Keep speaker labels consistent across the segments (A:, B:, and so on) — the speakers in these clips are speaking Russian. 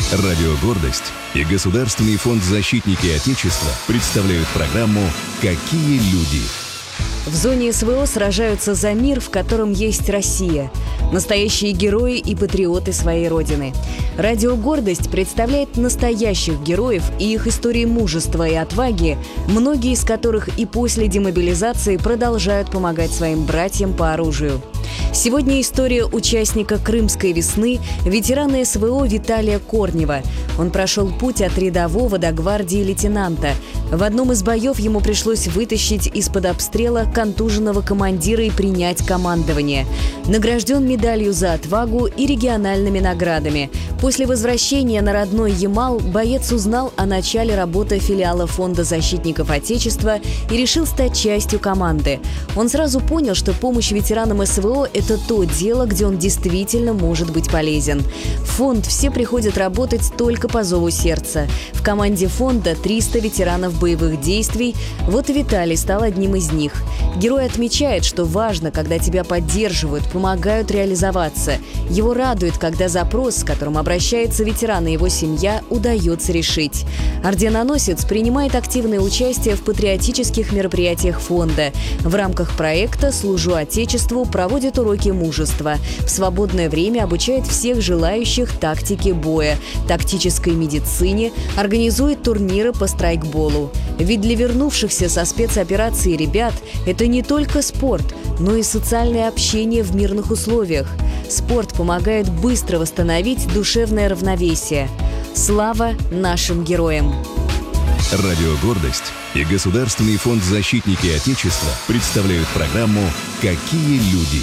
A: Радио «Гордость» и Государственный фонд «Защитники Отечества» представляют программу «Какие люди?».
B: В зоне СВО сражаются за мир, в котором есть Россия. Настоящие герои и патриоты своей родины. Радио «Гордость» представляет настоящих героев и их истории мужества и отваги, многие из которых и после демобилизации продолжают помогать своим братьям по оружию. Сегодня история участника Крымской весны, ветерана СВО Виталия Корнева. Он прошел путь от рядового до гвардии лейтенанта. В одном из боев ему пришлось вытащить из-под обстрела контуженного командира и принять командование. Награжден медалью за отвагу и региональными наградами. После возвращения на родной Ямал боец узнал о начале работы филиала Фонда защитников Отечества и решил стать частью команды. Он сразу понял, что помощь ветеранам СВО – это то дело, где он действительно может быть полезен. В фонд все приходят работать только по зову сердца. В команде фонда 300 ветеранов боевых действий. Вот и Виталий стал одним из них. Герой отмечает, что важно, когда тебя поддерживают, помогают реализоваться. Его радует, когда запрос, с которым обращается ветеран и его семья, удается решить. Орденоносец принимает активное участие в патриотических мероприятиях фонда. В рамках проекта «Служу Отечеству» проводит уроки мужества. В свободное время обучает всех желающих тактике боя, тактической медицине, организует турниры по страйкболу. Ведь для вернувшихся со спецоперации ребят это не только спорт, но и социальное общение в мирных условиях. Спорт помогает быстро восстановить душевное равновесие. Слава нашим героям!
A: Радио «Гордость» и Государственный фонд «Защитники Отечества» представляют программу «Какие люди?».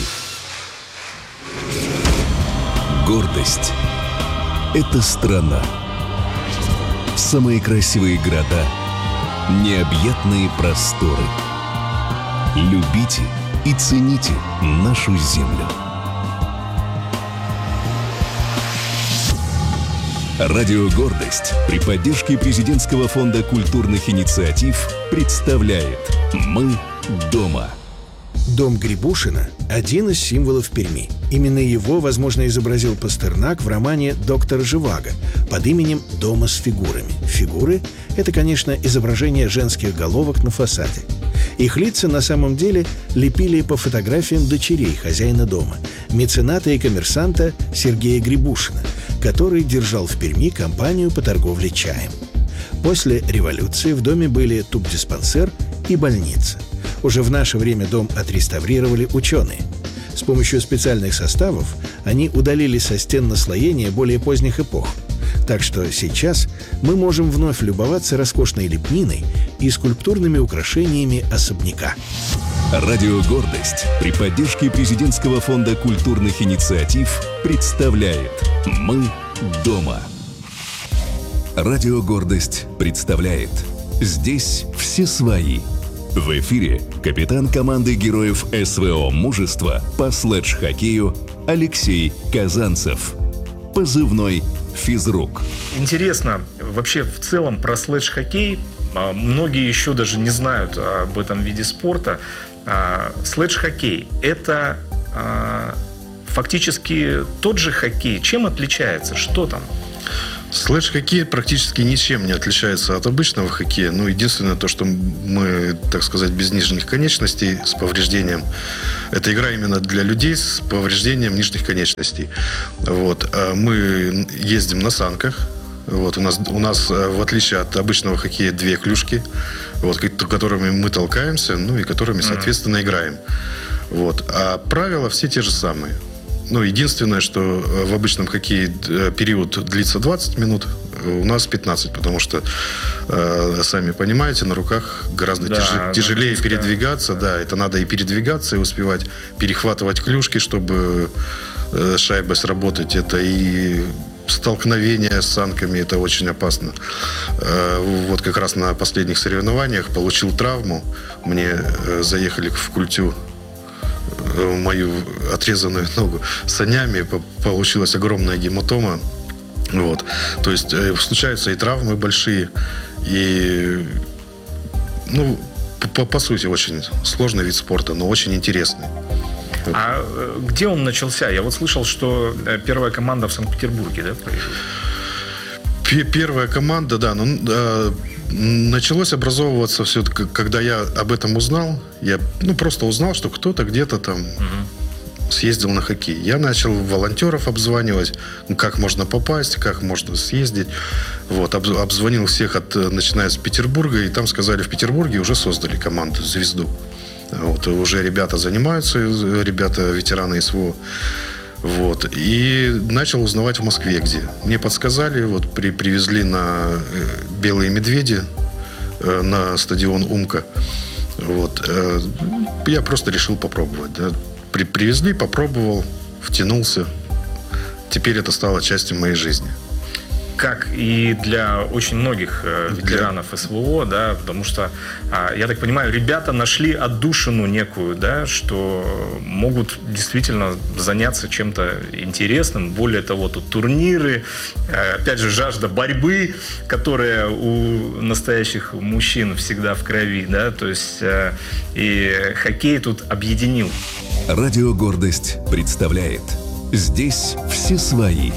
A: Гордость – это страна. Самые красивые города, необъятные просторы. Любите и цените нашу землю. Радио «Гордость» при поддержке Президентского фонда культурных инициатив представляет «Мы дома».
C: Дом Грибушина – один из символов Перми. Именно его, возможно, изобразил Пастернак в романе «Доктор Живаго» под именем «Дома с фигурами». Фигуры – это, конечно, изображение женских головок на фасаде. Их лица на самом деле лепили по фотографиям дочерей хозяина дома, мецената и коммерсанта Сергея Грибушина, который держал в Перми компанию по торговле чаем. После революции в доме были тубдиспансер и больница. Уже в наше время дом отреставрировали ученые. С помощью специальных составов они удалили со стен наслоения более поздних эпох. Так что сейчас мы можем вновь любоваться роскошной лепниной и скульптурными украшениями особняка.
A: Радио «Гордость» при поддержке Президентского фонда культурных инициатив представляет «Мы дома». Радио «Гордость» представляет «Здесь все свои». В эфире капитан команды героев СВО «Мужество» по слэдж-хоккею Алексей Казанцев. Позывной «Физрук».
D: Интересно вообще в целом про слэдж-хоккей. Многие еще даже не знают об этом виде спорта. Слэдж-хоккей – это фактически тот же хоккей. Чем отличается? Что там?
E: Слэдж-хоккей практически ничем не отличается от обычного хоккея. Ну, единственное, то, что мы, так сказать, без нижних конечностей с повреждением. Это игра именно для людей с повреждением нижних конечностей. Вот. Мы ездим на санках. Вот. У нас, в отличие от обычного хоккея, 2 клюшки, вот, которыми мы толкаемся, ну и которыми, соответственно, играем. Вот. А правила все те же самые. Ну, единственное, что в обычном хоккее период длится 20 минут, у нас 15, потому что, сами понимаете, на руках гораздо тяжелее передвигаться. Да, это надо и передвигаться, и успевать перехватывать клюшки, чтобы шайбой сработать. Это и столкновение с санками, это очень опасно. Вот как раз на последних соревнованиях получил травму. Мне заехали в культю мою отрезанную ногу санями, получилась огромная гематома. Вот. То есть случаются и травмы большие, и, ну, по сути, очень сложный вид спорта, но очень интересный.
D: А где он начался? Я вот слышал, что первая команда в Санкт-Петербурге, да, проявилась?
E: Первая команда, да, началось образовываться все, когда я об этом узнал. Я просто узнал, что кто-то где-то там съездил на хоккей. Я начал волонтеров обзванивать, как можно попасть, как можно съездить. Вот, обзвонил всех, начиная с Петербурга, и там сказали, в Петербурге уже создали команду «Звезду». Вот, уже ребята занимаются, ребята ветераны СВО. Вот, и начал узнавать в Москве, где. Мне подсказали, вот привезли на «Белые медведи», на стадион «Умка». Вот, я просто решил попробовать, да. Привезли, попробовал, втянулся. Теперь это стало частью моей жизни.
D: Как и для очень многих ветеранов СВО, да, потому что, я так понимаю, ребята нашли отдушину некую, да, что могут действительно заняться чем-то интересным. Более того, тут турниры, опять же, жажда борьбы, которая у настоящих мужчин всегда в крови, да, то есть и хоккей тут объединил.
A: Радио «Гордость» представляет «Здесь все свои».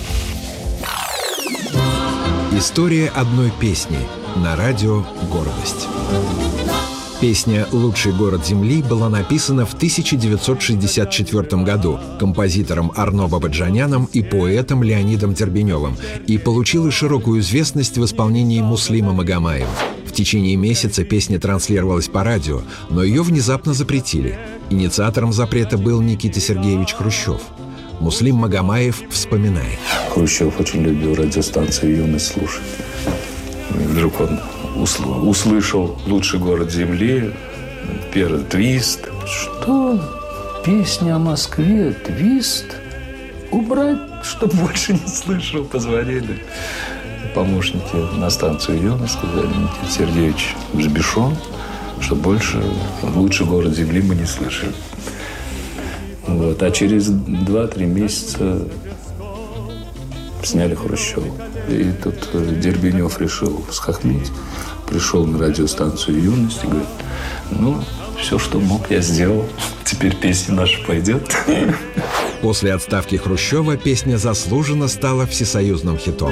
F: История одной песни на радио «Гордость». Песня «Лучший город Земли» была написана в 1964 году композитором Арно Бабаджаняном и поэтом Леонидом Дербеневым и получила широкую известность в исполнении Муслима Магомаева. В течение месяца песня транслировалась по радио, но ее внезапно запретили. Инициатором запрета был Никита Сергеевич Хрущев. Муслим Магомаев вспоминает.
G: Хрущев очень любил радиостанцию «Юность» слушать. И вдруг он услышал «Лучший город Земли», первый твист. Что? Песня о Москве, твист? Убрать, чтобы больше не слышал. Позвонили помощники на станцию «Юность», сказали: Никита Сергеевич взбешен, что больше «Лучший город Земли» мы не слышали. Вот. А через 2-3 месяца сняли Хрущева. И тут Дербенев решил схохмить. Пришел на радиостанцию «Юность» и говорит: все, что мог, я сделал. Теперь песня наша пойдет.
F: После отставки Хрущева песня заслуженно стала всесоюзным хитом.